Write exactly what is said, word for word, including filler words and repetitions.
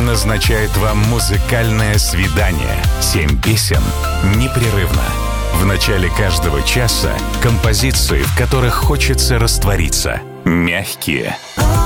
назначает вам музыкальное свидание. Семь песен непрерывно. В начале каждого часа композиции, в которых хочется раствориться. Мягкие,